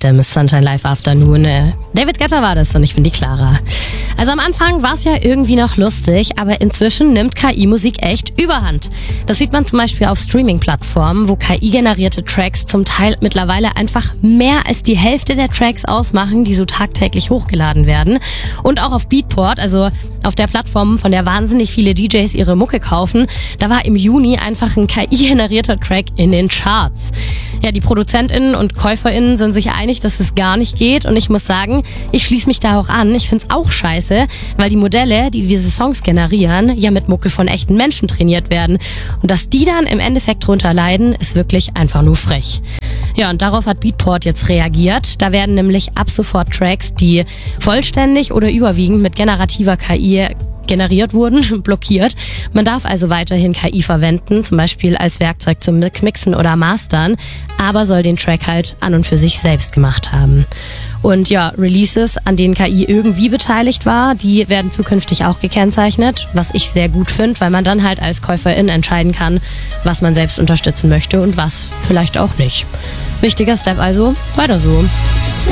mit dem Sunshine Live Afternoon. David Guetta war das und ich bin die Clara. Also am Anfang war es ja irgendwie noch lustig, aber inzwischen nimmt KI-Musik echt Überhand. Das sieht man zum Beispiel auf Streaming-Plattformen, wo KI-generierte Tracks zum Teil mittlerweile einfach mehr als die Hälfte der Tracks ausmachen, die so tagtäglich hochgeladen werden. Und auch auf Beatport, also auf der Plattform, von der wahnsinnig viele DJs ihre Mucke kaufen, da war im Juni einfach ein KI-generierter Track in den Charts. Ja, die ProduzentInnen und KäuferInnen sind sich einig, dass es gar nicht geht. Und ich muss sagen, ich schließe mich da auch an. Ich find's auch scheiße, weil die Modelle, die diese Songs generieren, ja mit Mucke von echten Menschen trainiert werden. Und dass die dann im Endeffekt drunter leiden, ist wirklich einfach nur frech. Ja, und darauf hat Beatport jetzt reagiert. Da werden nämlich ab sofort Tracks, die vollständig oder überwiegend mit generativer KI generiert wurden, blockiert. Man darf also weiterhin KI verwenden, zum Beispiel als Werkzeug zum Mixen oder Mastern, aber soll den Track halt an und für sich selbst gemacht haben. Und ja, Releases, an denen KI irgendwie beteiligt war, die werden zukünftig auch gekennzeichnet, was ich sehr gut finde, weil man dann halt als Käuferin entscheiden kann, was man selbst unterstützen möchte und was vielleicht auch nicht. Wichtiger Step also, weiter so.